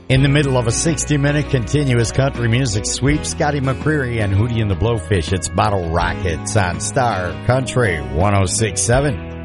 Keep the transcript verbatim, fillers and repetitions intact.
In the middle of a sixty-minute continuous country music sweep, Scotty McCreery and Hootie and the Blowfish. It's Bottle Rockets on Star Country one oh six point seven.